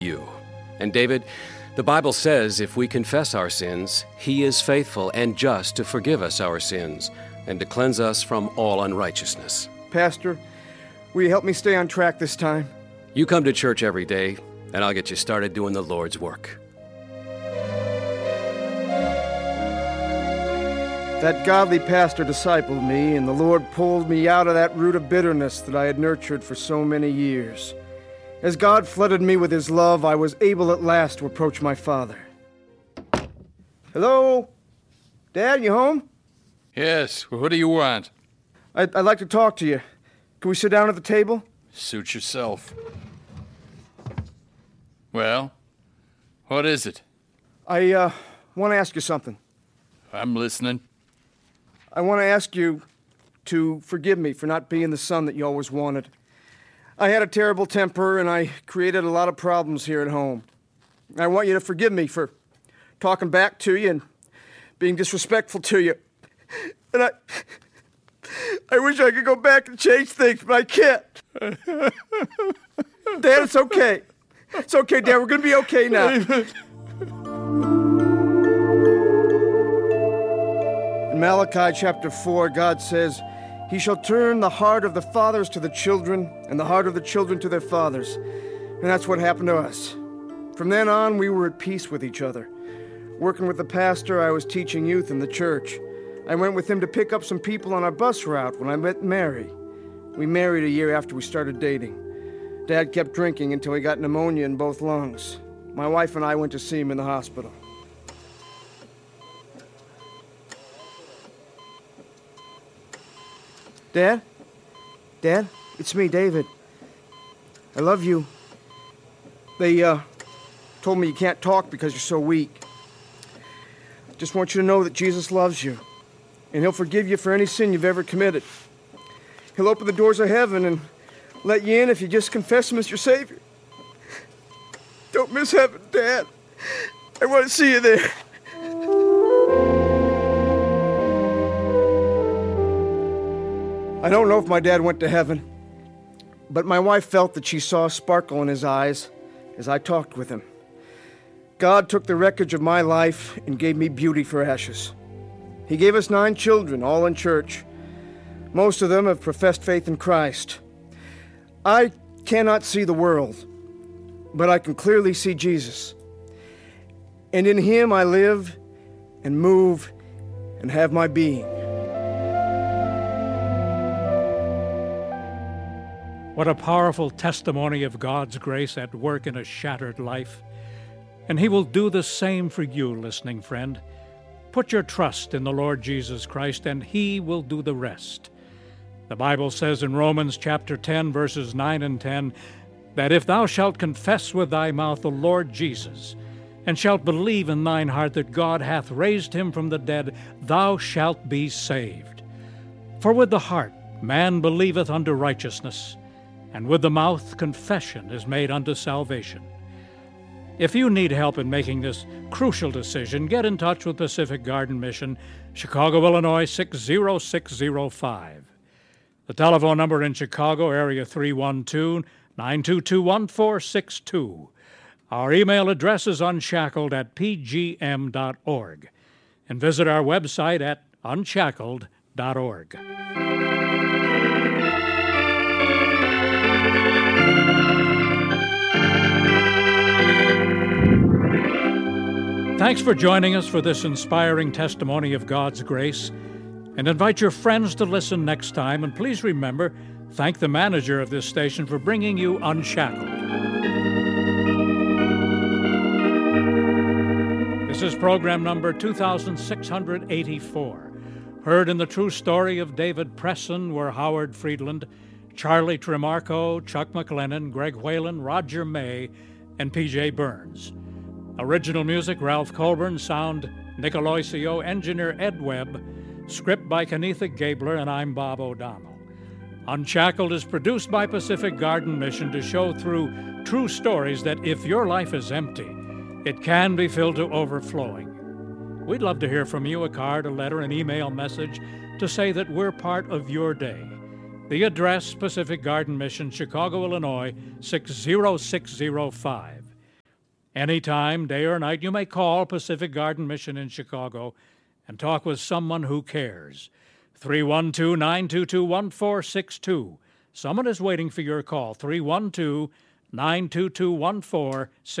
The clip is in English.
you. And David, the Bible says if we confess our sins, He is faithful and just to forgive us our sins and to cleanse us from all unrighteousness. Pastor, will you help me stay on track this time? You come to church every day, and I'll get you started doing the Lord's work. That godly pastor discipled me, and the Lord pulled me out of that root of bitterness that I had nurtured for so many years. As God flooded me with His love, I was able at last to approach my Father. Hello? Dad, you home? Yes, what do you want? I'd like to talk to you. Can we sit down at the table? Suit yourself. Well, what is it? I want to ask you something. I'm listening. I want to ask you to forgive me for not being the son that you always wanted. I had a terrible temper, and I created a lot of problems here at home. I want you to forgive me for talking back to you and being disrespectful to you. And I wish I could go back and change things, but I can't. Dad, it's okay. It's okay, Dad. We're going to be okay now. In Malachi chapter 4, God says, He shall turn the heart of the fathers to the children, and the heart of the children to their fathers. And that's what happened to us. From then on, we were at peace with each other. Working with the pastor, I was teaching youth in the church. I went with him to pick up some people on our bus route when I met Mary. We married a year after we started dating. Dad kept drinking until he got pneumonia in both lungs. My wife and I went to see him in the hospital. Dad? Dad? It's me, David. I love you. They, told me you can't talk because you're so weak. Just want you to know that Jesus loves you, and He'll forgive you for any sin you've ever committed. He'll open the doors of heaven and let you in if you just confess Him as your Savior. Don't miss heaven, Dad. I want to see you there. I don't know if my dad went to heaven, but my wife felt that she saw a sparkle in his eyes as I talked with him. God took the wreckage of my life and gave me beauty for ashes. He gave us 9 children, all in church. Most of them have professed faith in Christ. I cannot see the world, but I can clearly see Jesus. And in Him I live and move and have my being. What a powerful testimony of God's grace at work in a shattered life. And He will do the same for you, listening friend. Put your trust in the Lord Jesus Christ, and He will do the rest. The Bible says in Romans chapter 10, verses 9 and 10, that if thou shalt confess with thy mouth the Lord Jesus, and shalt believe in thine heart that God hath raised Him from the dead, thou shalt be saved. For with the heart man believeth unto righteousness, and with the mouth confession is made unto salvation. If you need help in making this crucial decision, get in touch with Pacific Garden Mission, Chicago, Illinois 60605. The telephone number in Chicago, area 312-922-1462. Our email address is unshackled@pgm.org. And visit our website at unshackled.org. Thanks for joining us for this inspiring testimony of God's grace. And invite your friends to listen next time. And please remember, thank the manager of this station for bringing you Unshackled. This is program number 2684. Heard in the true story of David Presson were Howard Friedland, Charlie Tremarco, Chuck McLennan, Greg Whalen, Roger May, and P.J. Burns. Original music, Ralph Colburn. Sound, Nick Aloisio. Engineer, Ed Webb. Script by Kenetha Gabler, and I'm Bob O'Donnell. Unshackled is produced by Pacific Garden Mission to show through true stories that if your life is empty, it can be filled to overflowing. We'd love to hear from you, a card, a letter, an email message to say that we're part of your day. The address, Pacific Garden Mission, Chicago, Illinois 60605. Anytime, day or night, you may call Pacific Garden Mission in Chicago and talk with someone who cares. 312-922-1462. Someone is waiting for your call. 312-922-1462.